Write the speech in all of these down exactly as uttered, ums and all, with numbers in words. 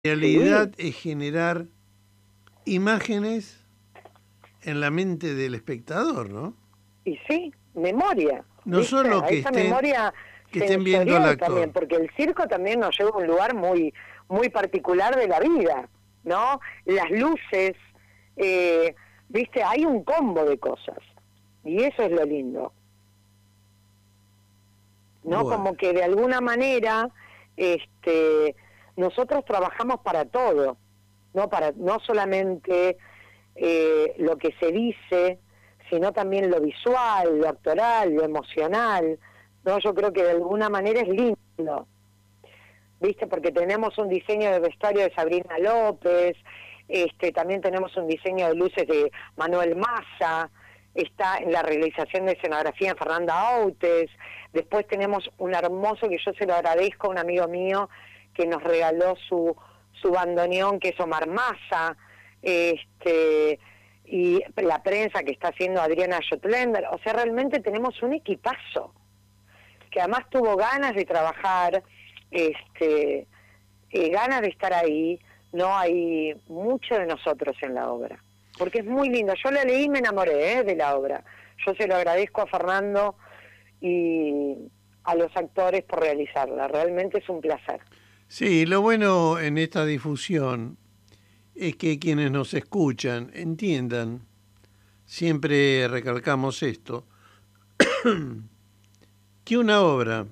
realidad Sí. es generar imágenes en la mente del espectador, ¿no? Y sí, memoria, No ¿viste? solo A que esa estén, memoria que estén viendo al sensorial actor. también, porque el circo también nos lleva a un lugar muy, muy particular de la vida, ¿no? Las luces, eh, ¿viste? Hay un combo de cosas, y eso es lo lindo, ¿no? Bueno, Como que de alguna manera, este, nosotros trabajamos para todo, no para, no solamente eh, lo que se dice, sino también lo visual, lo actoral, lo emocional, ¿no? Yo creo que de alguna manera es lindo, ¿viste? Porque tenemos un diseño de vestuario de Sabrina López, este, también tenemos un diseño de luces de Manuel Massa, está en la realización de escenografía en Fernanda Outes, después tenemos un hermoso, que yo se lo agradezco a un amigo mío que nos regaló su, su bandoneón, que es Omar Massa, este, y la prensa que está haciendo Adriana Schotlender. O sea, realmente tenemos un equipazo que además tuvo ganas de trabajar, este, eh, ganas de estar ahí. No hay mucho de nosotros en la obra, porque es muy lindo. Yo la leí y me enamoré ¿eh? de la obra. Yo se lo agradezco a Fernando y a los actores por realizarla. Realmente es un placer. sí, lo bueno en esta difusión es que quienes nos escuchan entiendan, siempre recalcamos esto, que una obra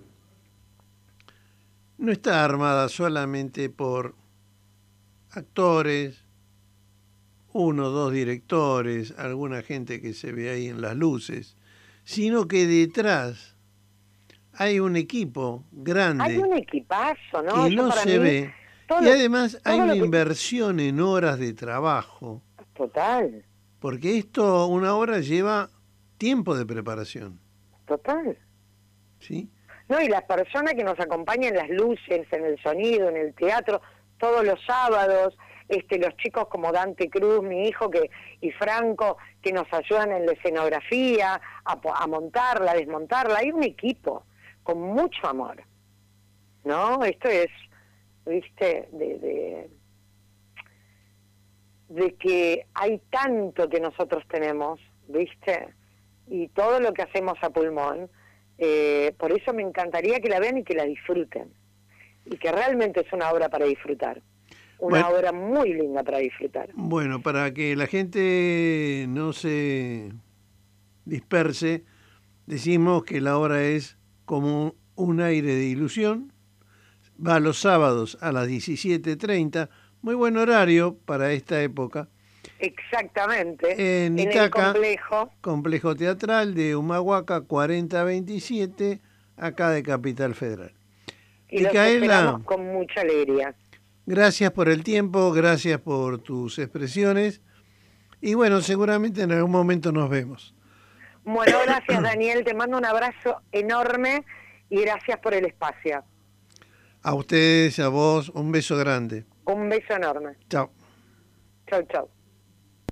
no está armada solamente por actores, uno o dos directores, alguna gente que se ve ahí en las luces, sino que detrás hay un equipo grande Hay un equipazo, ¿no? que Yo no para se mí, ve todo y lo, además hay todo una lo que... inversión en horas de trabajo, Total, porque esto, una obra lleva tiempo de preparación, total. ¿sí? No, y las personas que nos acompañan en las luces, en el sonido, en el teatro, todos los sábados, este, los chicos como Dante Cruz, mi hijo, que y Franco, que nos ayudan en la escenografía, a, a montarla, a desmontarla. Hay un equipo con mucho amor, ¿no? Esto es, viste, de, de, de que hay tanto que nosotros tenemos, viste, y todo lo que hacemos a pulmón. Eh, por eso me encantaría que la vean y que la disfruten, y que realmente es una obra para disfrutar, una Bueno, obra muy linda para disfrutar. bueno, para que la gente no se disperse, decimos que la obra es como un aire de ilusión, va los sábados a las diecisiete treinta, muy buen horario para esta época, Exactamente, en en el Itaca, complejo. complejo teatral de Humahuaca cuarenta veintisiete, acá de Capital Federal. Y los Micaela, esperamos con mucha alegría. gracias por el tiempo, gracias por tus expresiones y bueno, seguramente en algún momento nos vemos. Bueno, gracias Daniel, te mando un abrazo enorme y gracias por el espacio. A ustedes, a vos, un beso grande. Un beso enorme. Chao. Chau, chau.